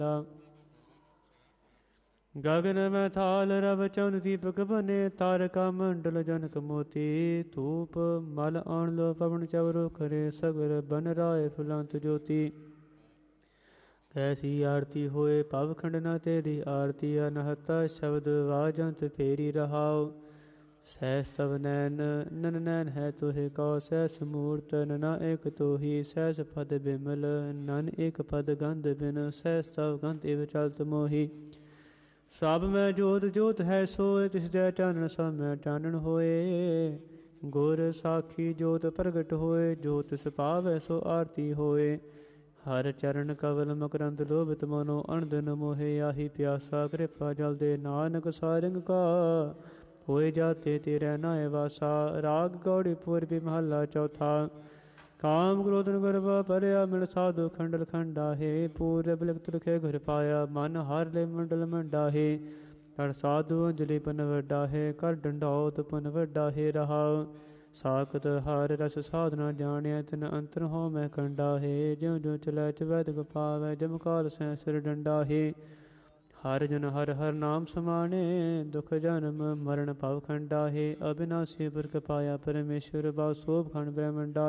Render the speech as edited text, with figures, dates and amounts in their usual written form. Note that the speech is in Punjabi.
ਗਗਨ ਮੈਂ ਥਾਲ ਰਵ ਚੰਦ ਦੀਪਕ ਬਨੇ, ਤਾਰਕਾ ਮੰਡਲ ਜਨਕ ਮੋਤੀ। ਧੂਪ ਮਲ ਆਣ ਲੋ ਪਵਨ ਚਵਰੋ ਕਰੇ, ਸਗਰ ਬਨ ਰਾਏ ਫੁਲੰਤ ਜੋਤੀ। ਕੈਸੀ ਆਰਤੀ ਹੋਏ ਭਵ ਖੰਡ ਨ ਤੇਰੀ ਆਰਤੀ, ਅਨਹਤਾ ਸ਼ਬਦ ਵਾਜੰਤ ਫੇਰੀ ਰਹਾਉ। ਸਹਿਸ ਤਵ ਨੈਨ ਨਨ ਨੈਨ ਹੈ ਤੋਹਿ ਕਉ, ਸਹਿਸ ਮੂਰਤ ਨਨਾ ਏਕ ਤੋਹੀ। ਸਹਿਸ ਪਦ ਬਿਮਲ ਨਨ ਏਕ ਪਦ ਗੰਧ ਬਿਨ, ਸਹਿਸ ਤਵ ਗੰਧ ਇਵ ਚਲਤ ਮੋਹੀ। ਸਭ ਮੈਂ ਜੋਤ ਜੋਤ ਹੈ ਸੋਇ, ਤਿਸ ਜੈ ਚਾਨਣ ਸਭ ਮੈਂ ਚਾਨਣ ਹੋਏ। ਗੁਰ ਸਾਖੀ ਜੋਤ ਪ੍ਰਗਟ ਹੋਏ, ਜੋ ਤਿਸ ਪਾਵੈ ਸੋ ਆਰਤੀ ਹੋਏ। ਹਰ ਚਰਨ ਕਵਲ ਮਕਰੰਦ ਲੋਭਿਤ ਮਨੋ, ਅਣਦਿਨ ਮੋਹਿ ਆਹੀ ਪਿਆਸਾ। ਕਿਰਪਾ ਜਲ ਦੇ ਨਾਨਕ ਸਾਰੰਗ ਕਾ, ਹੋਏ ਜਾਤੇ ਤੇਰੇ ਨਾਏ ਵਾਸਾ। ਰਾਗ ਗੌੜੀ ਪੂਰਬੀ ਮਹੱਲਾ ਚੌਥਾ। ਕਾਮ ਕ੍ਰੋਧਨ ਗਰਭਾ ਭਰਿਆ, ਮਿਲ ਸਾਧੂ ਖੰਡਲ ਖੰਡਾਹੇ। ਪੂਰਬ ਲਿਖਤ ਲਿਖੇ ਘਰ ਪਾਇਆ, ਮਨ ਹਰ ਲੈ ਮੰਡਲ ਮੰਡਾਹੇ। ਕਰ ਸਾਧੂ ਅੰਜਲੀ ਪਨ ਵੱਡਾਹੇ, ਕਰ ਡੰਡੌਤ ਪੁਨ ਵੱਡਾਹੇ ਰਹਾਉ। ਸਾਖਤ ਹਰ ਰਸ ਸਾਧਨਾ ਜਾਣਿਆ, ਤਿਨ ਅੰਤਰ ਹੋ ਮੈਂ ਕੰਡਾਹੇ। ਜਿਉ ਜਿਉ ਚਲੈ ਚਵੈਦਿਕ ਪਾਵੈ, ਜਮ ਕਾਲ ਸੈ ਸਿਰ ਡੰਡਾਹੇ। ਹਰ ਜਨ ਹਰ ਹਰ ਨਾਮ ਸਮਾਣੇ, ਦੁਖ ਜਨਮ ਮਰਨ ਭਵ ਖੰਡਾਹੇ। ਅਬਿਨਾਸੀ ਪੁਰਖ ਪਾਇਆ ਪਰਮੇਸ਼ਵਰ, ਬਾਉ ਸੋਭ ਖੰਡ ਬ੍ਰਹਮੰਡਾ।